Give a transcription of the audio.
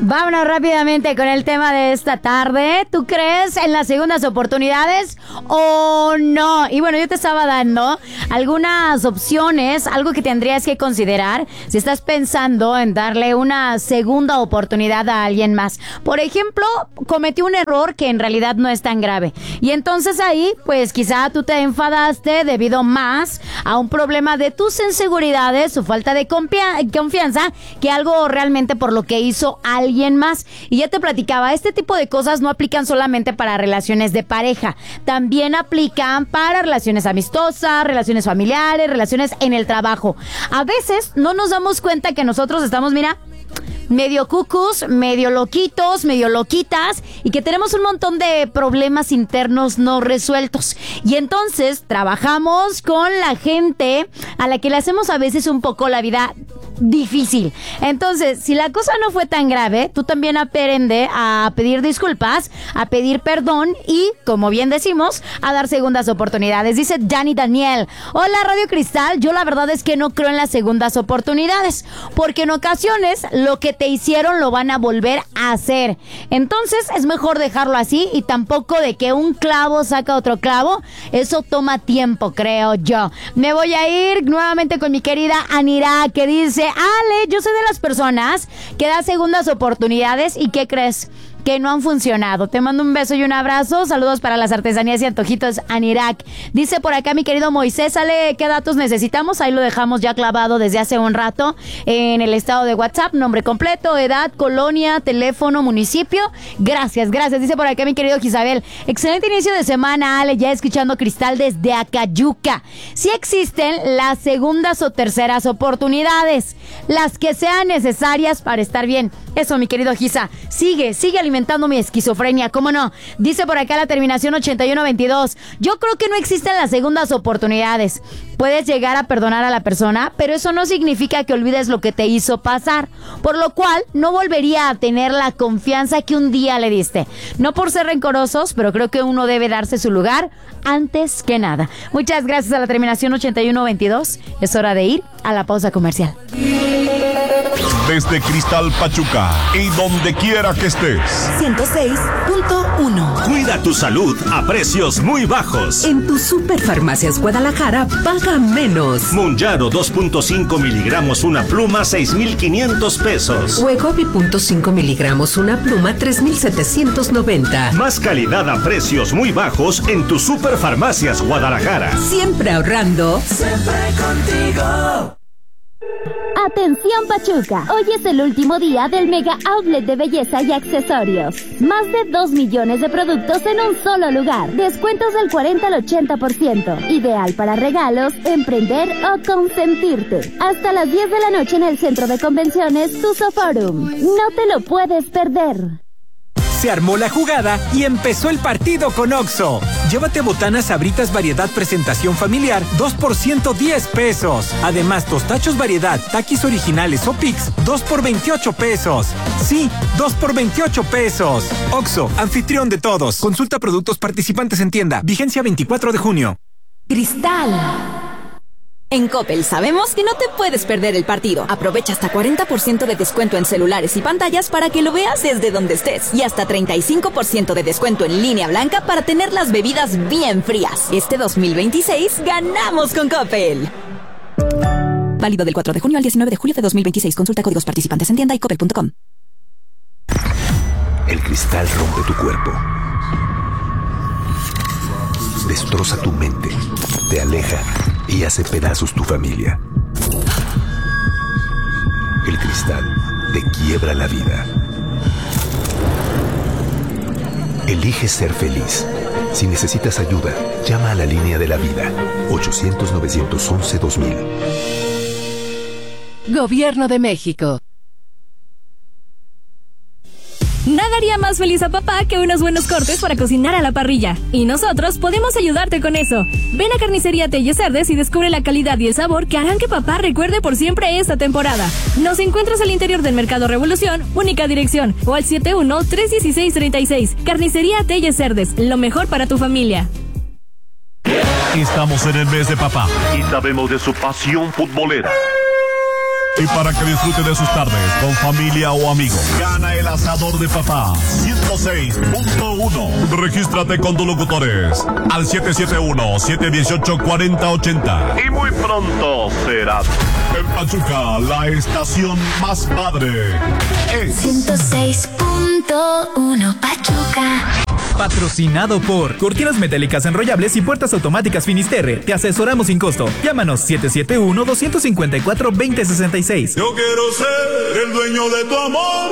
Vámonos rápidamente con el tema de esta tarde. ¿Tú crees en las segundas oportunidades o no? Y bueno, yo te estaba dando algunas opciones, algo que tendrías que considerar si estás pensando en darle una segunda oportunidad a alguien más. Por ejemplo, cometí un error que en realidad no es tan grave. Y entonces ahí, pues quizá tú te enfadaste debido más a un problema de tus inseguridades, su falta de confianza, que algo realmente por lo que hizo alguien más. Y ya te platicaba, este tipo de cosas no aplican solamente para relaciones de pareja, también aplican para relaciones amistosas, relaciones familiares, relaciones en el trabajo. A veces no nos damos cuenta que nosotros estamos, mira, medio cucus, medio loquitos, medio loquitas, y que tenemos un montón de problemas internos no resueltos. Y entonces trabajamos con la gente a la que le hacemos a veces un poco la vida difícil. Entonces, si la cosa no fue tan grave, tú también aprende a pedir disculpas, a pedir perdón y, como bien decimos, a dar segundas oportunidades. Dice Dani Daniel: hola Radio Cristal, yo la verdad es que no creo en las segundas oportunidades, porque en ocasiones lo que te hicieron lo van a volver a hacer. Entonces es mejor dejarlo así, y tampoco de que un clavo saca otro clavo. Eso toma tiempo, creo yo. Me voy a ir nuevamente con mi querida Anira, que dice: Ale, yo soy de las personas que da segundas oportunidades, y ¿qué crees? Que no han funcionado. Te mando un beso y un abrazo. Saludos para las artesanías y antojitos Anirak. Dice por acá mi querido Moisés: Ale, ¿qué datos necesitamos? Ahí lo dejamos ya clavado desde hace un rato en el estado de WhatsApp. Nombre completo, edad, colonia, teléfono, municipio. Gracias, gracias. Dice por acá mi querido Isabel: excelente inicio de semana, Ale, ya escuchando Cristal desde Acayuca. Sí existen las segundas o terceras oportunidades, las que sean necesarias para estar bien. Eso, mi querido Gisa. Sigue alimentando mi esquizofrenia, ¿cómo no? Dice por acá la terminación 8122. Yo creo que no existen las segundas oportunidades. Puedes llegar a perdonar a la persona, pero eso no significa que olvides lo que te hizo pasar, por lo cual no volvería a tener la confianza que un día le diste. No por ser rencorosos, pero creo que uno debe darse su lugar antes que nada. Muchas gracias a la terminación 8122. Es hora de ir a la pausa comercial. Desde Cristal Pachuca y donde quiera que estés. 106.1. Cuida tu salud a precios muy bajos. En tu Superfarmacias Guadalajara, paga menos. Munjaro 2.5 miligramos una pluma, 6,500 pesos. Wegovy 0.5 miligramos una pluma, 3,790. Más calidad a precios muy bajos en tu Superfarmacias Guadalajara. Siempre ahorrando. Siempre contigo. Atención Pachuca, hoy es el último día del Mega Outlet de Belleza y Accesorios. Más de 2 millones de productos en un solo lugar. Descuentos del 40 al 80%. Ideal para regalos, emprender o consentirte. Hasta las 10 de la noche en el Centro de Convenciones Tuzo Forum. No te lo puedes perder. Se armó la jugada y empezó el partido con Oxxo. Llévate botanas Sabritas variedad presentación familiar, 2 por 110 pesos. Además, tostachos variedad, taquis originales o Pix, 2 por 28 pesos. Sí, 2 por 28 pesos. Oxxo, anfitrión de todos. Consulta productos participantes en tienda. Vigencia 24 de junio. Cristal. En Coppel sabemos que no te puedes perder el partido. Aprovecha hasta 40% de descuento en celulares y pantallas para que lo veas desde donde estés. Y hasta 35% de descuento en línea blanca para tener las bebidas bien frías. Este 2026 ganamos con Coppel. Válido del 4 de junio al 19 de julio de 2026. Consulta códigos participantes en tienda y coppel.com. El cristal rompe tu cuerpo. Destroza tu mente. Te aleja y hace pedazos tu familia. El cristal te quiebra la vida. Elige ser feliz. Si necesitas ayuda, llama a la línea de la vida. 800-911-2000. Gobierno de México. Nada haría más feliz a papá que unos buenos cortes para cocinar a la parrilla. Y nosotros podemos ayudarte con eso. Ven a Carnicería Telles Cerdes y descubre la calidad y el sabor que harán que papá recuerde por siempre esta temporada. Nos encuentras al interior del Mercado Revolución, única dirección, o al 71-316-36. Carnicería Telles Cerdes, lo mejor para tu familia. Estamos en el mes de papá y sabemos de su pasión futbolera. Y para que disfrute de sus tardes con familia o amigos, gana el asador de papá 106.1. Regístrate con tus locutores al 771-718-4080. Y muy pronto serás en Pachuca, la estación más padre. Es 106.1 Pachuca. Patrocinado por Cortinas Metálicas Enrollables y Puertas Automáticas Finisterre. Te asesoramos sin costo. Llámanos 771-254-2066. Yo quiero ser el dueño de tu amor.